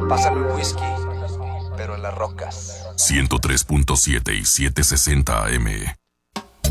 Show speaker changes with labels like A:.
A: Pásame un whisky, pero en las rocas.
B: 103.7 y 760 AM.